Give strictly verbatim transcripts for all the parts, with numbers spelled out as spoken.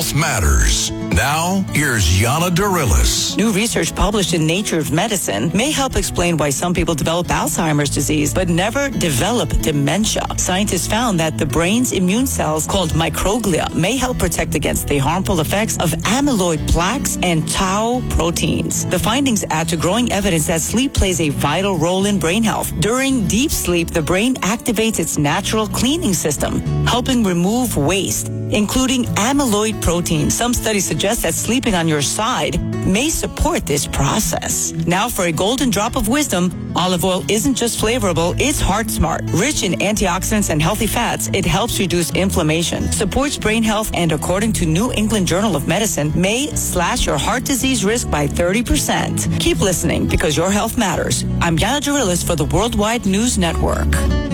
health matters. Now, here's Yana Darilis. New research published in Nature of Medicine may help explain why some people develop Alzheimer's disease but never develop dementia. Scientists found that the brain's immune cells, called microglia, may help protect against the harmful effects of amyloid plaques and tau proteins. The findings add to growing evidence that sleep plays a vital role in brain health. During deep sleep, the brain activates its natural cleaning system, helping remove waste, including amyloid protein. Some studies suggest that sleeping on your side may support this process. Now for a golden drop of wisdom, olive oil isn't just flavorable, it's heart smart. Rich in antioxidants and healthy fats, it helps reduce inflammation, supports brain health, and according to New England Journal of Medicine, may slash your heart disease risk by thirty percent. Keep listening because your health matters. I'm Yana Darilis for the Worldwide News Network.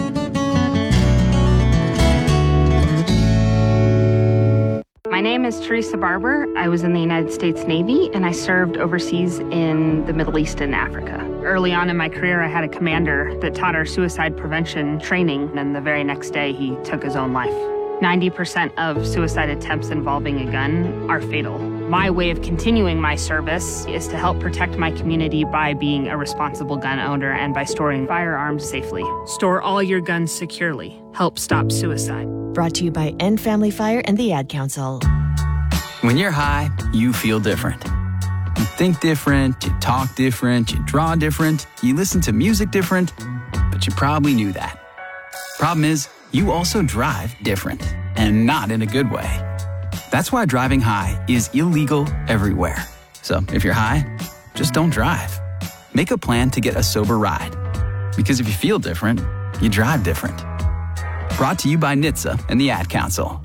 My name is Teresa Barber. I was in the United States Navy, and I served overseas in the Middle East and Africa. Early on in my career, I had a commander that taught our suicide prevention training, and the very next day, he took his own life. ninety percent of suicide attempts involving a gun are fatal. My way of continuing my service is to help protect my community by being a responsible gun owner and by storing firearms safely. Store all your guns securely. Help stop suicide. Brought to you by End Family Fire and the Ad Council. When you're high, you feel different. You think different, you talk different, you draw different, you listen to music different, but you probably knew that. Problem is, you also drive different, and not in a good way. That's why driving high is illegal everywhere. So if you're high, just don't drive. Make a plan to get a sober ride. Because if you feel different, you drive different. Brought to you by N H T S A and the Ad Council.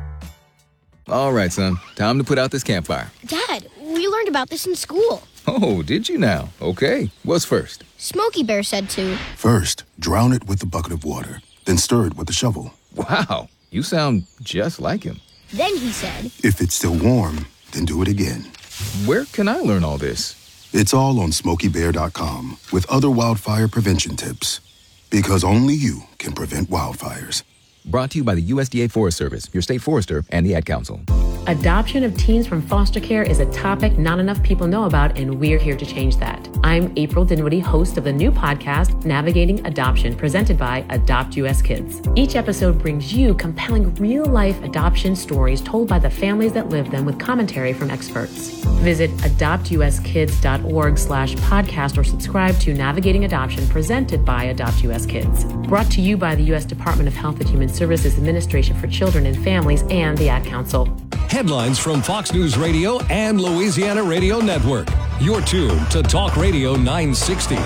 All right, son. Time to put out this campfire. Dad, we learned about this in school. Oh, did you now? Okay. What's first? Smokey Bear said to. First, drown it with a bucket of water. Then stir it with a shovel. Wow. You sound just like him. Then he said. If it's still warm, then do it again. Where can I learn all this? It's all on smokey bear dot com with other wildfire prevention tips. Because only you can prevent wildfires. Brought to you by the U S D A Forest Service, your state forester, and the Ad Council. Adoption of teens from foster care is a topic not enough people know about, and we're here to change that. I'm April Dinwiddie, host of the new podcast, Navigating Adoption, presented by Adopt U S Kids. Each episode brings you compelling real-life adoption stories told by the families that live them with commentary from experts. Visit adopt u s kids dot org slash podcast or subscribe to Navigating Adoption, presented by Adopt U S Kids. Brought to you by the U S Department of Health and Human Services Administration for Children and Families and the Ad Council. Headlines from Fox News Radio and Louisiana Radio Network. You're tuned to Talk Radio nine sixty.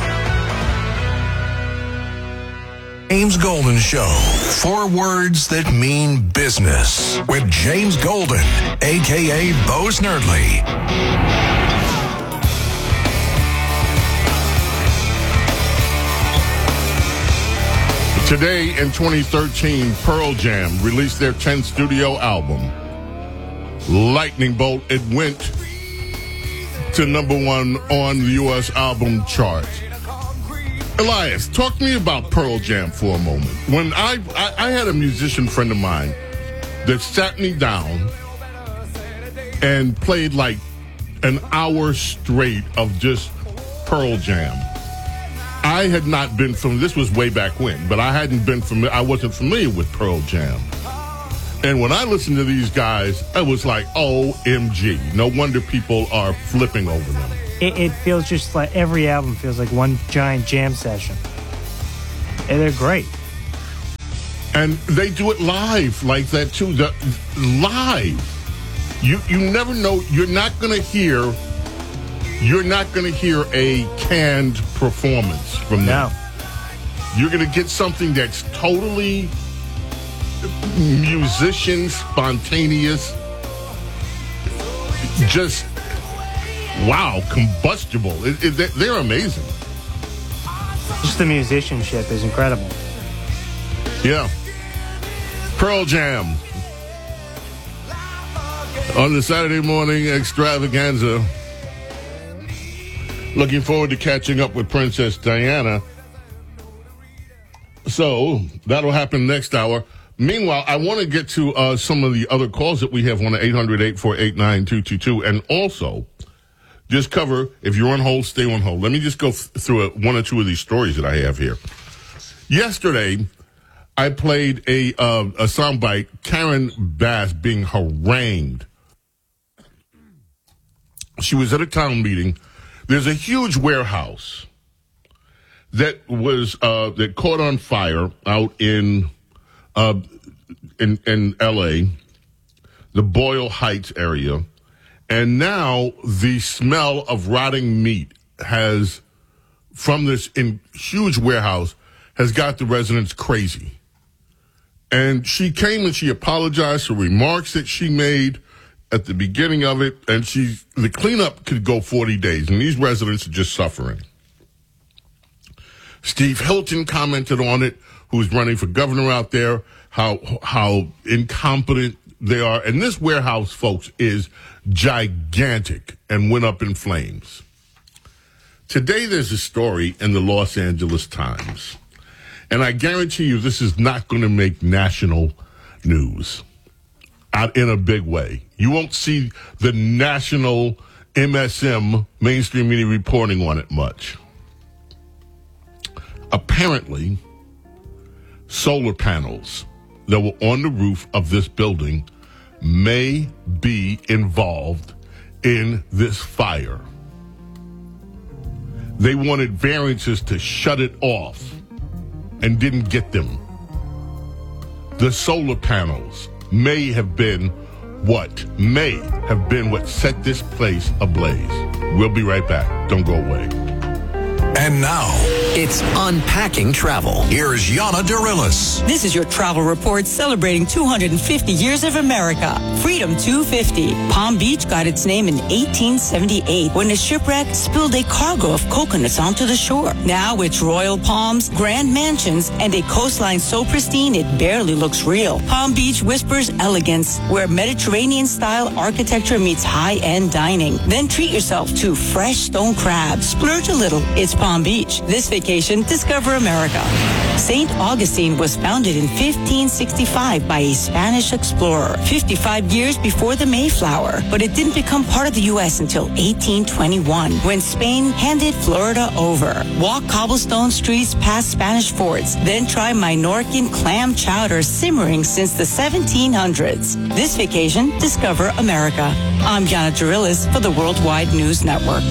James Golden Show. Four words that mean business. With James Golden, a k a. Bo Snerdley. Today in twenty thirteen, Pearl Jam released their tenth studio album. Lightning Bolt, it went to number one on the U S album chart. Elias, talk to me about Pearl Jam for a moment. When I, I, I had a musician friend of mine that sat me down and played like an hour straight of just Pearl Jam. I had not been from, this was way back when, but I hadn't been from, I wasn't familiar with Pearl Jam. And when I listened to these guys, I was like, O M G. No wonder people are flipping over them. It, it feels just like every album feels like one giant jam session. And they're great. And they do it live like that, too. The, live. You you never know. You're not going to hear, you're not going to hear a canned performance from them. No. You're going to get something that's totally musician, spontaneous, just, wow, combustible. It, it, they're amazing. Just the musicianship is incredible. Yeah. Pearl Jam. On the Saturday morning extravaganza. Looking forward to catching up with Princess Diana. So, that'll happen next hour. Meanwhile, I want to get to uh, some of the other calls that we have on the eight hundred, eight four eight, nine two two two, and also just cover, if you're on hold, stay on hold. Let me just go th- through a, one or two of these stories that I have here. Yesterday, I played a, uh, a soundbite, Karen Bass being harangued. She was at a town meeting. There's a huge warehouse that was uh, that caught on fire out in uh, in, in L A, the Boyle Heights area. And now the smell of rotting meat has, from this in huge warehouse, has got the residents crazy. And she came and she apologized for remarks that she made at the beginning of it. And she, the cleanup could go forty days, and these residents are just suffering. Steve Hilton commented on it, who's running for governor out there, how how incompetent they are. And this warehouse, folks, is gigantic and went up in flames. Today there's a story in the Los Angeles Times, and I guarantee you this is not going to make national news out in a big way. You won't see the national M S M, mainstream media, reporting on it much. Apparently, solar panels that were on the roof of this building may be involved in this fire. They wanted variances to shut it off and didn't get them. The solar panels may have been what may have been what set this place ablaze. We'll be right back. Don't go away. And now, it's Unpacking Travel. Here's Yana Dorillis. This is your travel report celebrating two hundred fifty years of America. Freedom two fifty. Palm Beach got its name in eighteen seventy-eight when a shipwreck spilled a cargo of coconuts onto the shore. Now it's royal palms, grand mansions, and a coastline so pristine it barely looks real. Palm Beach whispers elegance, where Mediterranean-style architecture meets high-end dining. Then treat yourself to fresh stone crabs. Splurge a little. It's Palm Beach. This vacation, discover America. Saint Augustine was founded in fifteen sixty-five by a Spanish explorer, fifty-five years before the Mayflower, but it didn't become part of the U S until eighteen twenty-one, when Spain handed Florida over. Walk cobblestone streets past Spanish forts, then try Minorcan clam chowder simmering since the seventeen hundreds. This vacation, discover America. I'm Yana Dorillis for the Worldwide News Network.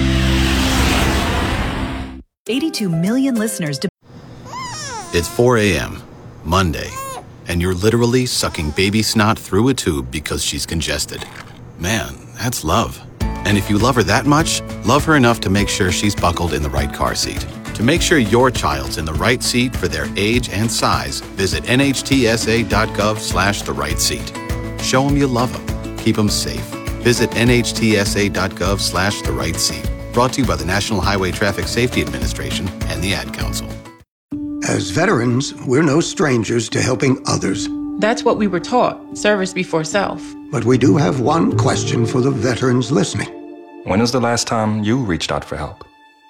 eighty-two million listeners. De- It's four a.m., Monday, and you're literally sucking baby snot through a tube because she's congested. Man, that's love. And if you love her that much, love her enough to make sure she's buckled in the right car seat. To make sure your child's in the right seat for their age and size, visit nhtsa.gov slash the right seat. Show them you love them. Keep them safe. Visit nhtsa.gov slash the right seat. Brought to you by the National Highway Traffic Safety Administration and the Ad Council. As veterans, we're no strangers to helping others. That's what we were taught, service before self. But we do have one question for the veterans listening. When was the last time you reached out for help?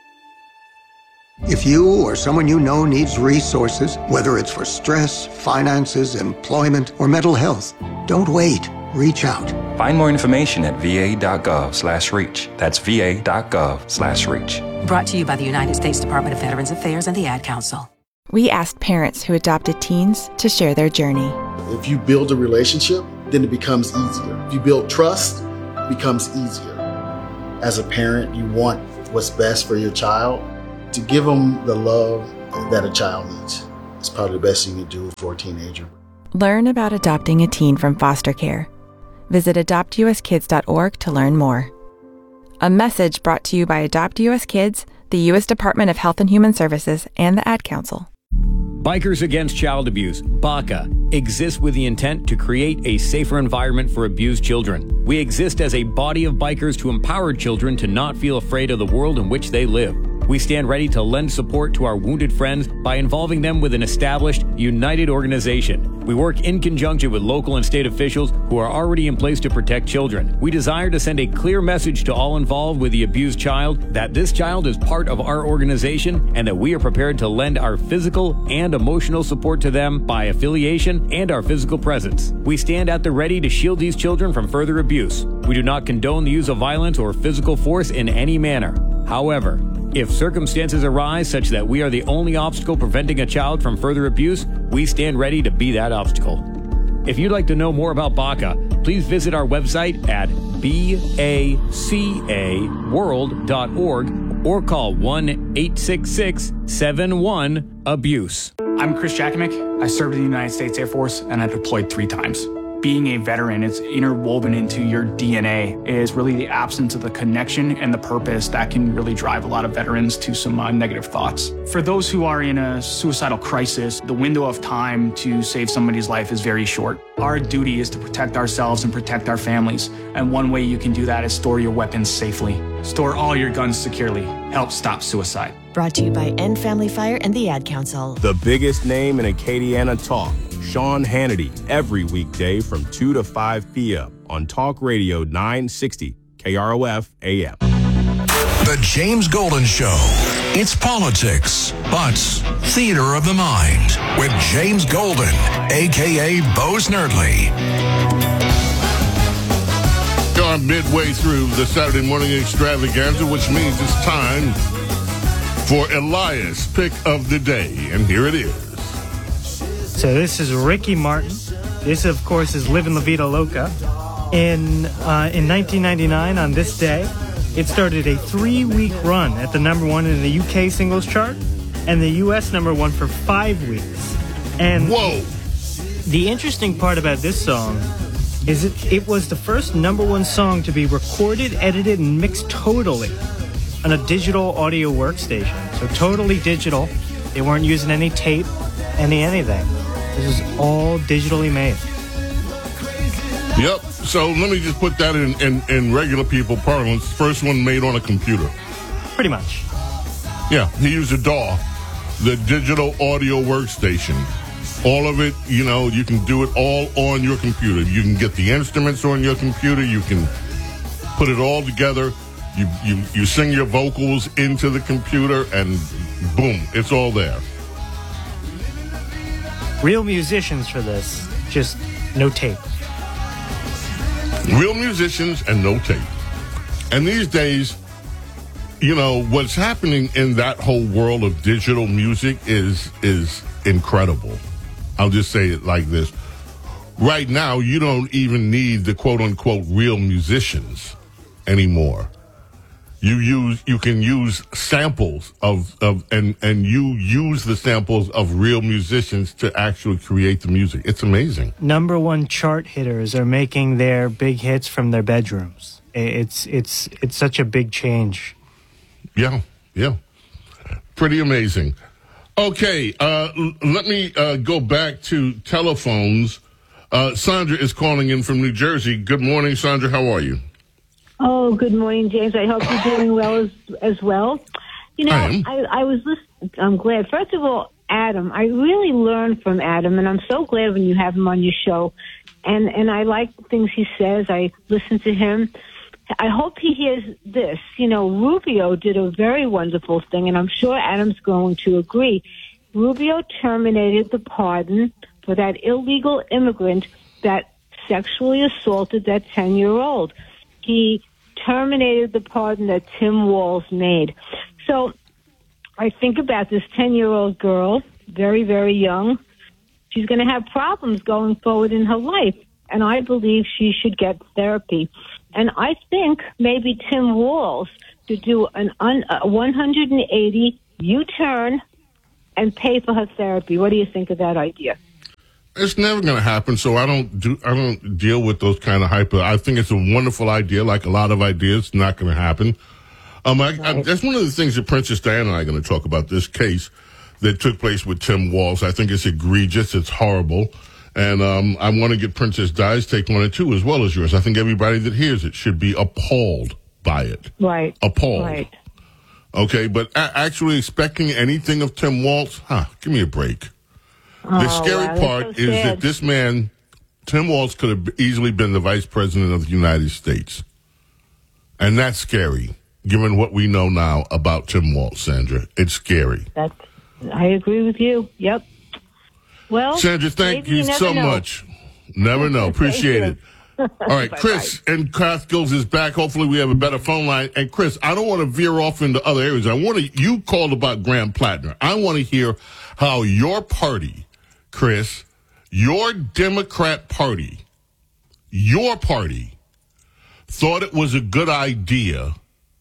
If you or someone you know needs resources, whether it's for stress, finances, employment, or mental health, don't wait. Reach out. Find more information at va.gov slash reach. That's va.gov slash reach. Brought to you by the United States Department of Veterans Affairs and the Ad Council. We asked parents who adopted teens to share their journey. If you build a relationship, then it becomes easier. If you build trust, it becomes easier. As a parent, you want what's best for your child. To give them the love that a child needs. It's probably the best thing you can do for a teenager. Learn about adopting a teen from foster care. Visit adopt u s kids dot org to learn more. A message brought to you by Adopt U S Kids, the U S Department of Health and Human Services, and the Ad Council. Bikers Against Child Abuse, B A C A, exists with the intent to create a safer environment for abused children. We exist as a body of bikers to empower children to not feel afraid of the world in which they live. We stand ready to lend support to our wounded friends by involving them with an established, united organization. We work in conjunction with local and state officials who are already in place to protect children. We desire to send a clear message to all involved with the abused child that this child is part of our organization and that we are prepared to lend our physical and emotional support to them by affiliation and our physical presence. We stand at the ready to shield these children from further abuse. We do not condone the use of violence or physical force in any manner. However, if circumstances arise such that we are the only obstacle preventing a child from further abuse, we stand ready to be that obstacle. If you'd like to know more about B A C A, please visit our website at B A C A world dot org or call one eight six six, seven one, abuse. I'm Chris Jakovic. I served in the United States Air Force and I deployed three times. Being a veteran, it's interwoven into your D N A, is really the absence of the connection and the purpose that can really drive a lot of veterans to some uh, negative thoughts. For those who are in a suicidal crisis, the window of time to save somebody's life is very short. Our duty is to protect ourselves and protect our families. And one way you can do that is store your weapons safely. Store all your guns securely. Help stop suicide. Brought to you by End Family Fire and the Ad Council. The biggest name in Acadiana talk, Sean Hannity, every weekday from two to five p.m. on Talk Radio nine sixty K R O F A M. The James Golden Show. It's politics, but theater of the mind with James Golden, a k a. Bo Snerdley. Gone midway through the Saturday morning extravaganza, which means it's time for Elias' pick of the day. And here it is. So this is Ricky Martin. This, of course, is Livin' La Vida Loca. In uh, in nineteen ninety-nine, on this day, it started a three-week run at the number one in the U K singles chart and the U S number one for five weeks. And whoa! The interesting part about this song is it, it was the first number one song to be recorded, edited, and mixed totally on a digital audio workstation. So totally digital. They weren't using any tape, any anything. This is all digitally made. Yep. So let me just put that in, in, in regular people parlance. First one made on a computer. Pretty much. Yeah. He used a D A W, the digital audio workstation. All of it, you know, you can do it all on your computer. You can get the instruments on your computer. You can put it all together. You, you, you sing your vocals into the computer and boom, it's all there. Real musicians for this, just no tape. Real musicians and no tape. And these days, you know, what's happening in that whole world of digital music is is incredible. I'll just say it like this. Right now, you don't even need the quote-unquote real musicians anymore. You use you can use samples of, of and, and you use the samples of real musicians to actually create the music. It's amazing. Number one chart hitters are making their big hits from their bedrooms. It's it's it's such a big change. Yeah, yeah. Pretty amazing. Okay, uh, l- let me uh, go back to telephones. Uh, Sandra is calling in from New Jersey. Good morning, Sandra. How are you? Oh, good morning, James. I hope you're doing well as, as well. You know, I, I, I was listening. I'm glad. First of all, Adam, I really learned from Adam, and I'm so glad when you have him on your show. And, and I like the things he says. I listen to him. I hope he hears this. You know, Rubio did a very wonderful thing, and I'm sure Adam's going to agree. Rubio terminated the pardon for that illegal immigrant that sexually assaulted that ten-year-old. He terminated the pardon that Tim Walz made. So I think about this ten-year-old girl, very, very young. She's going to have problems going forward in her life, and I believe she should get therapy. And I think maybe Tim Walz should do an un, a one hundred eighty U-turn and pay for her therapy. What do you think of that idea? It's never going to happen, so I don't do. I don't deal with those kind of hyper. I think it's a wonderful idea, like a lot of ideas. It's not going to happen. Um, I, I, that's one of the things that Princess Diana and I are going to talk about. This case that took place with Tim Walz. I think it's egregious. It's horrible, and um, I want to get Princess Di's take on it too, as well as yours. I think everybody that hears it should be appalled by it. Right. Appalled. Right. Okay, but a- actually expecting anything of Tim Walz, huh, give me a break. Oh, the scary wow, part so is sad. that this man, Tim Walz, could have easily been the vice president of the United States. And that's scary, given what we know now about Tim Walz, Sandra. It's scary. That's, I agree with you. Yep. Well, Sandra, thank maybe you never so know. much. Never know. Appreciate it. All right, Chris and Catskills is back. Hopefully we have a better phone line. And Chris, I don't want to veer off into other areas. I want to, you called about Graham Plattner. I want to hear how your party, Chris, your Democrat party, your party thought it was a good idea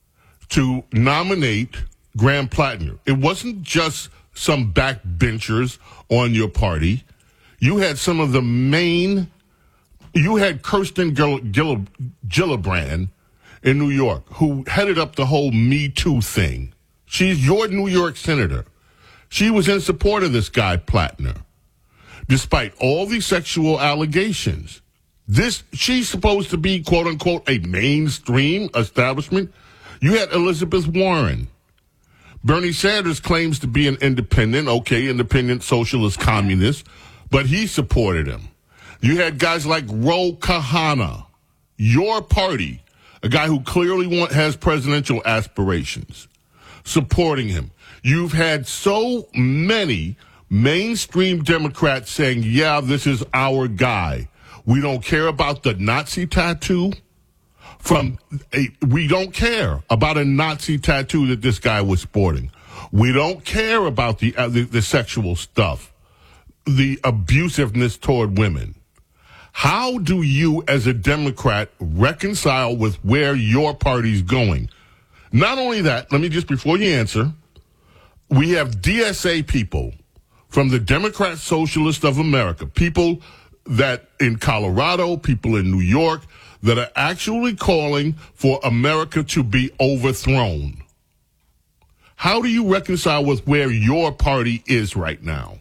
to nominate Graham Plattner. It wasn't just some backbenchers on your party. You had some of the main, you had Kirsten Gill, Gill, Gillibrand in New York, who headed up the whole Me Too thing. She's your New York senator. She was in support of this guy, Plattner, despite all these sexual allegations. This, she's supposed to be, quote unquote, a mainstream establishment. You had Elizabeth Warren. Bernie Sanders claims to be an independent, okay, independent socialist communist, but he supported him. You had guys like Ro Khanna, your party, a guy who clearly want, has presidential aspirations, supporting him. You've had so many mainstream Democrats saying, yeah, this is our guy. We don't care about the Nazi tattoo. From a, we don't care about a Nazi tattoo that this guy was sporting. We don't care about the, uh, the the sexual stuff, the abusiveness toward women. How do you, as a Democrat, reconcile with where your party's going? Not only that, let me just, before you answer, we have D S A people from the Democrat Socialist of America, people that in Colorado, people in New York, that are actually calling for America to be overthrown. How do you reconcile with where your party is right now?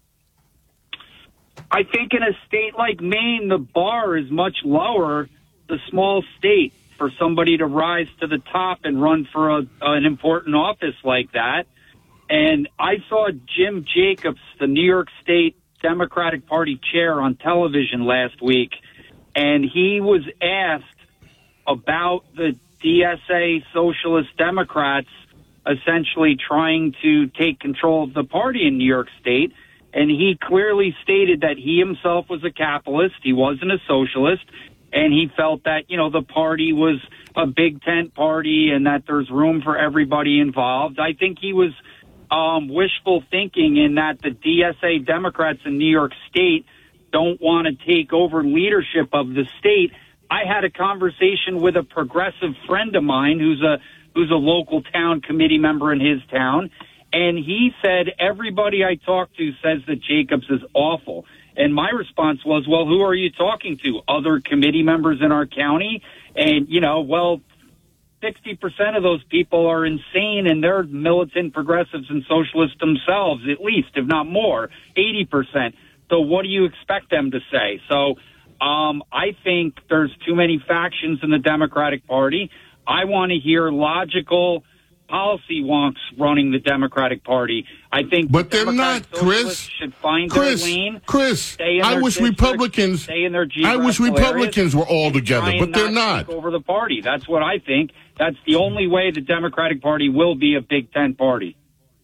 I think in a state like Maine, the bar is much lower, the small state, for somebody to rise to the top and run for a, an important office like that. And I saw Jim Jacobs, the New York State Democratic Party chair, on television last week, and he was asked about the D S A Socialist Democrats essentially trying to take control of the party in New York State, and he clearly stated that he himself was a capitalist, he wasn't a socialist, and he felt that, you know, the party was a big tent party and that there's room for everybody involved. I think he was um, wishful thinking in that the D S A Democrats in New York State don't want to take over leadership of the state. I had a conversation with a progressive friend of mine who's a who's a local town committee member in his town, and he said everybody I talked to says that Jacobs is awful. And my response was, well, who are you talking to? Other committee members in our county? And, you know, well, sixty percent of those people are insane, and they're militant progressives and socialists themselves, at least, if not more, eighty percent. So what do you expect them to say? So um, I think there's too many factions in the Democratic Party. I want to hear logical policy wonks running the Democratic Party. I think but the they're Democratic not, Chris. should find Chris, their lane. Chris, stay in I their wish districts, Republicans. Stay in their I wish geographical Republicans areas were all and together, try but and they're not. Take over the party. That's what I think. That's the only way the Democratic Party will be a Big Ten party.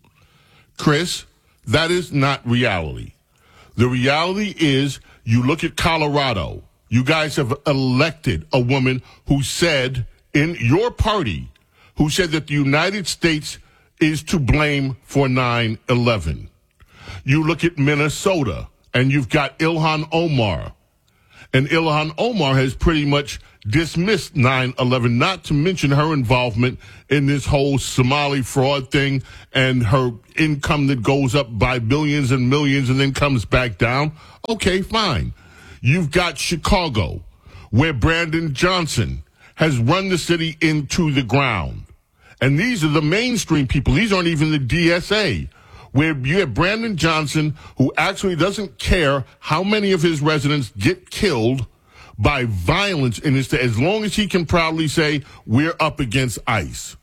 Chris, that is not reality. The reality is, you look at Colorado. You guys have elected a woman who said, in your party, who said that the United States is to blame for nine eleven. You look at Minnesota, and you've got Ilhan Omar. And Ilhan Omar has pretty much dismissed nine eleven, not to mention her involvement in this whole Somali fraud thing and her income that goes up by billions and millions and then comes back down. Okay, fine. You've got Chicago, where Brandon Johnson has run the city into the ground. And these are the mainstream people. These aren't even the D S A, where you have Brandon Johnson, who actually doesn't care how many of his residents get killed by violence in his state, as long as he can proudly say, we're up against ICE.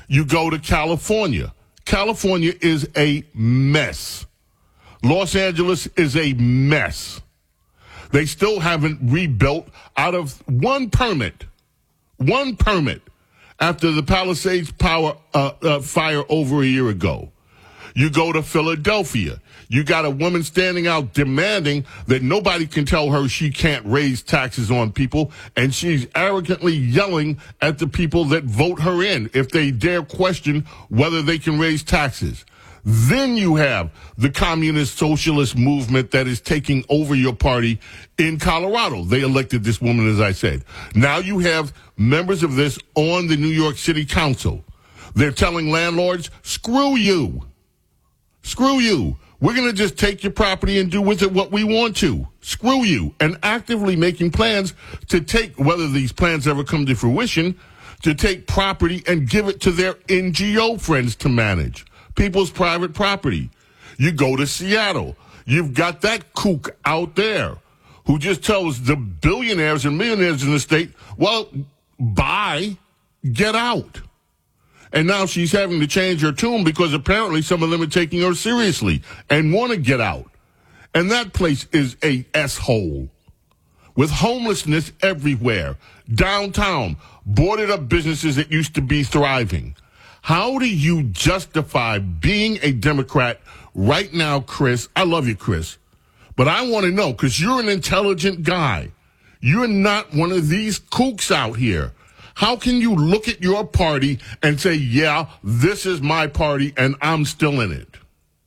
You go to California. California is a mess. Los Angeles is a mess. They still haven't rebuilt out of one permit, one permit after the Palisades power uh, uh, fire over a year ago. You go to Philadelphia. You got a woman standing out demanding that nobody can tell her she can't raise taxes on people, and she's arrogantly yelling at the people that vote her in if they dare question whether they can raise taxes. Then you have the communist socialist movement that is taking over your party in Colorado. They elected this woman, as I said. Now you have members of this on the New York City Council. They're telling landlords, screw you. Screw you. We're going to just take your property and do with it what we want to. Screw you. And actively making plans to take, whether these plans ever come to fruition, to take property and give it to their N G O friends to manage. People's private property. You go to Seattle. You've got that kook out there who just tells the billionaires and millionaires in the state, well, bye, get out. And now she's having to change her tune because apparently some of them are taking her seriously and want to get out. And that place is a S-hole with homelessness everywhere. Downtown, boarded up businesses that used to be thriving. How do you justify being a Democrat right now, Chris? I love you, Chris. But I want to know, because you're an intelligent guy. You're not one of these kooks out here. How can you look at your party and say, yeah, this is my party and I'm still in it?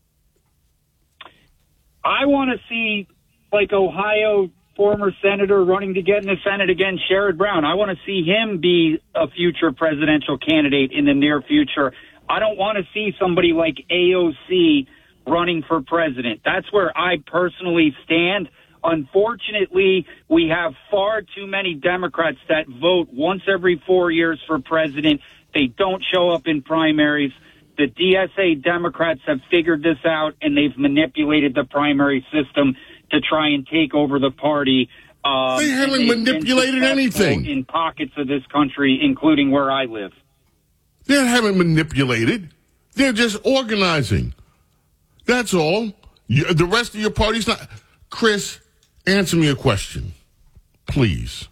I want to see, like, Ohio former senator running to get in the Senate again, Sherrod Brown. I want to see him be a future presidential candidate in the near future. I don't want to see somebody like A O C running for president. That's where I personally stand. Unfortunately, we have far too many Democrats that vote once every four years for president. They don't show up in primaries. The D S A Democrats have figured this out, and they've manipulated the primary system to try and take over the party. Um, they haven't manipulated anything. In pockets of this country, including where I live. They haven't manipulated. They're just organizing. That's all. You, the rest of your party's not. Chris, answer me a question, please.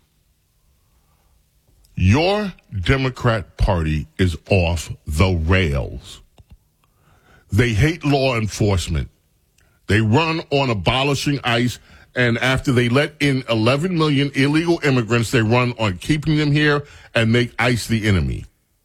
Your Democrat Party is off the rails. They hate law enforcement. They run on abolishing ICE, and after they let in eleven million illegal immigrants, they run on keeping them here and make ICE the enemy.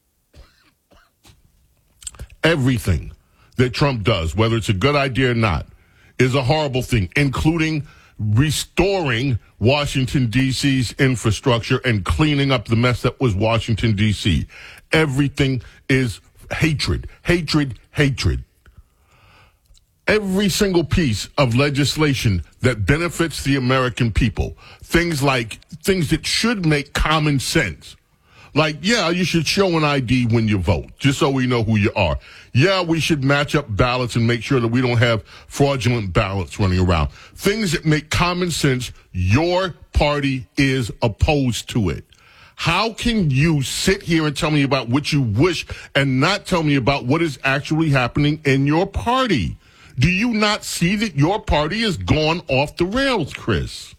Everything that Trump does, whether it's a good idea or not, is a horrible thing, including restoring Washington, D C's infrastructure and cleaning up the mess that was Washington, D C. Everything is hatred, hatred, hatred. Every single piece of legislation that benefits the American people, things like things that should make common sense. Like, yeah, you should show an I D when you vote, just so we know who you are. Yeah, we should match up ballots and make sure that we don't have fraudulent ballots running around. Things that make common sense, your party is opposed to it. How can you sit here and tell me about what you wish and not tell me about what is actually happening in your party? Do you not see that your party has gone off the rails, Chris?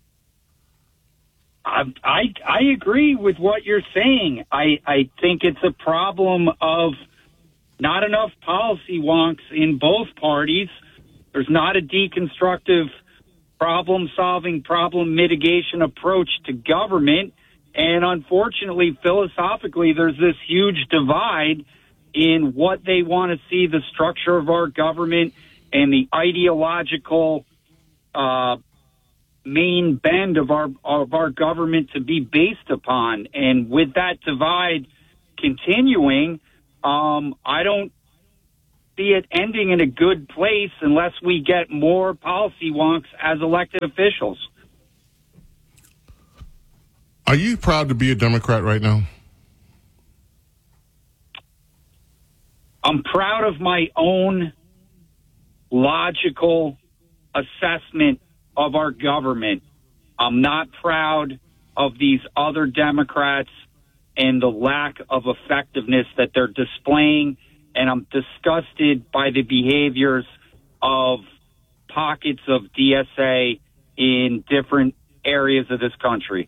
I, I I agree with what you're saying. I, I think it's a problem of not enough policy wonks in both parties. There's not a deconstructive problem-solving, problem mitigation approach to government. And unfortunately, philosophically, there's this huge divide in what they want to see the structure of our government and the ideological uh main bend of our of our government to be based upon. And with that divide continuing, um, I don't see it ending in a good place unless we get more policy wonks as elected officials. Are you proud to be a Democrat right now? I'm proud of my own logical assessment of our government. I'm not proud of these other Democrats and the lack of effectiveness that they're displaying. And I'm disgusted by the behaviors of pockets of D S A in different areas of this country.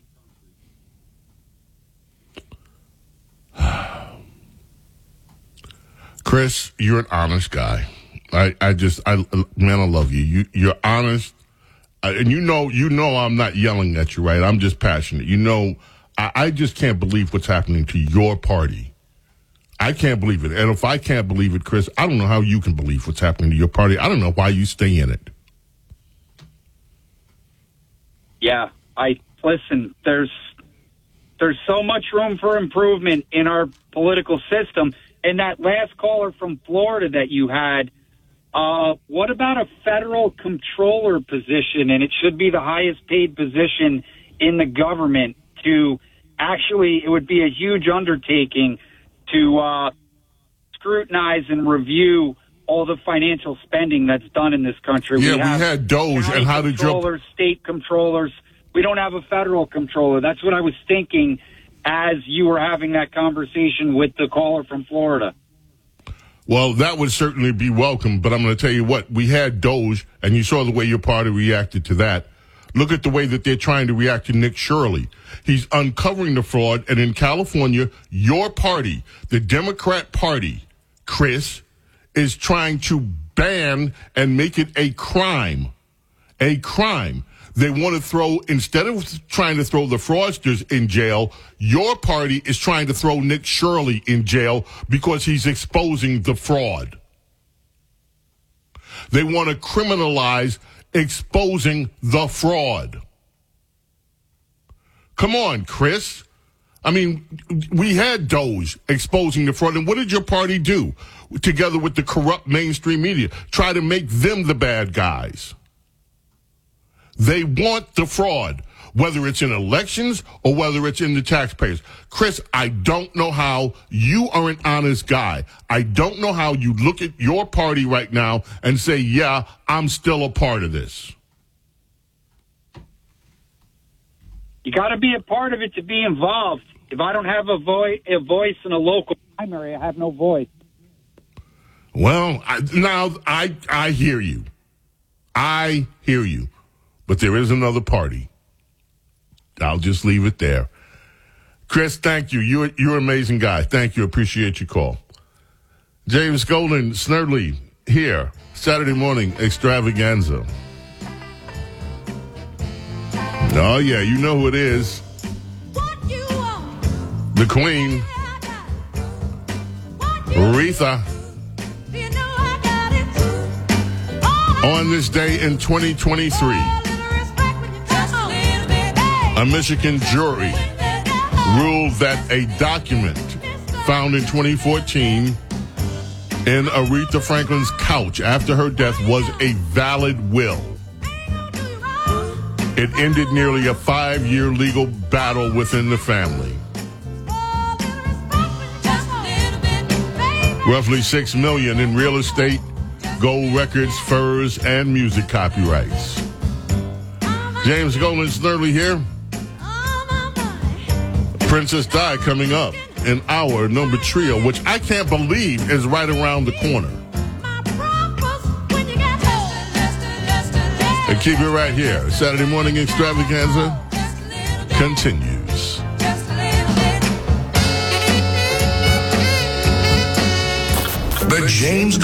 Chris, you're an honest guy. I, I just, I, man, I love you. You, you're honest. Uh, and you know, you know, I'm not yelling at you, right? I'm just passionate. You know, I, I just can't believe what's happening to your party. I can't believe it. And if I can't believe it, Chris, I don't know how you can believe what's happening to your party. I don't know why you stay in it. Yeah, I listen, there's there's so much room for improvement in our political system. And that last caller from Florida that you had, uh, what about a federal controller position? And it should be the highest paid position in the government to actually, it would be a huge undertaking to uh, scrutinize and review all the financial spending that's done in this country. Yeah, we, we have had Doge, and how did controllers, state controllers. We don't have a federal controller. That's what I was thinking as you were having that conversation with the caller from Florida. Well, that would certainly be welcome, but I'm going to tell you what, we had Doge, and you saw the way your party reacted to that. Look at the way that they're trying to react to Nick Shirley. He's uncovering the fraud, and in California, your party, the Democrat Party, Chris, is trying to ban and make it a crime. A crime. They want to throw, instead of trying to throw the fraudsters in jail, your party is trying to throw Nick Shirley in jail because he's exposing the fraud. They want to criminalize exposing the fraud. Come on, Chris. I mean, we had Doge exposing the fraud, and what did your party do? Together with the corrupt mainstream media, try to make them the bad guys. They want the fraud, whether it's in elections or whether it's in the taxpayers. Chris, I don't know how you are an honest guy. I don't know how you look at your party right now and say, yeah, I'm still a part of this. You got to be a part of it to be involved. If I don't have a, vo- a voice in a local primary, I have no voice. Well, I, now I I hear you. I hear you. But there is another party. I'll just leave it there. Chris, thank you. You're, you're an amazing guy. Thank you. Appreciate your call. James Golden, Snerdley, here. Saturday morning extravaganza. Oh, yeah, you know who it is. The Queen, Aretha. On this day in twenty twenty-three, a Michigan jury ruled that a document found in twenty fourteen in Aretha Franklin's couch after her death was a valid will. It ended nearly a five-year legal battle within the family. Roughly six million dollars in real estate, gold records, furs, and music copyrights. James Golden, Snerdley here. Princess Di coming up in our number trio, which I can't believe is right around the corner. And keep it right here. Saturday morning extravaganza continues. The James